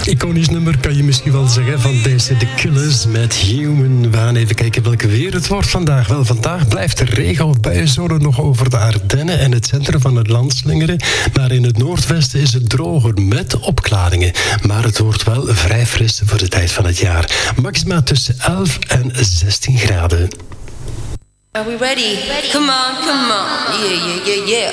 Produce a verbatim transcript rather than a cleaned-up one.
iconisch nummer kan je misschien wel zeggen van deze The Killers met Human. We gaan even kijken welke weer het wordt vandaag. Wel, vandaag blijft de regen- of buienzone nog over de Ardennen en het centrum van het land slingeren. Maar in het noordwesten is het droger met opklaringen. Maar het wordt wel vrij fris voor de tijd van het jaar. Maxima tussen elf en zestien graden. Are we ready? ready? Come on, come on. Yeah, yeah, yeah, yeah.